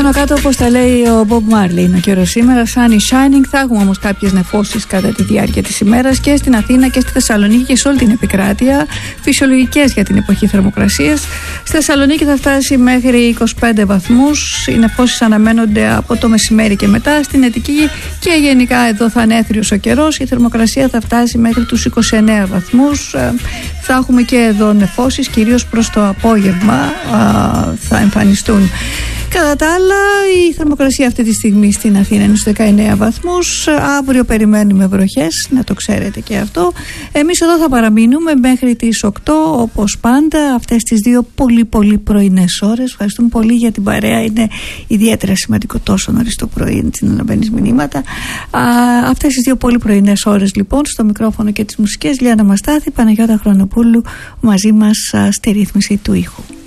Πάνω κάτω, όπως τα λέει ο Bob Marley, είναι ο καιρός σήμερα, sunny shining. Θα έχουμε όμως κάποιες νεφώσεις κατά τη διάρκεια της ημέρας και στην Αθήνα και στη Θεσσαλονίκη και σε όλη την επικράτεια. Φυσιολογικές για την εποχή θερμοκρασίας. Στη Θεσσαλονίκη θα φτάσει μέχρι 25 βαθμούς. Οι νεφώσεις αναμένονται από το μεσημέρι και μετά. Στην Αττική και γενικά εδώ θα είναι έθριος ο καιρός. Η θερμοκρασία θα φτάσει μέχρι τους 29 βαθμούς. Θα έχουμε και εδώ νεφώσεις, κυρίως προς το απόγευμα θα εμφανιστούν. Κατά τα άλλα, η θερμοκρασία αυτή τη στιγμή στην Αθήνα είναι στους 19 βαθμούς. Αύριο περιμένουμε βροχές, να το ξέρετε και αυτό. Εμείς εδώ θα παραμείνουμε μέχρι τις 8, όπως πάντα, αυτές τις δύο πολύ πρωινές ώρες. Ευχαριστούμε πολύ για την παρέα. Είναι ιδιαίτερα σημαντικό τόσο νωρίς το πρωί να αναμπαίνεις μηνύματα. Αυτές τις δύο πολύ πρωινές ώρες, λοιπόν, στο μικρόφωνο και τις μουσικές, Λιάννα Μαστάθη, Παναγιώτα Χρονοπούλου μαζί μας στη ρύθμιση του ήχου.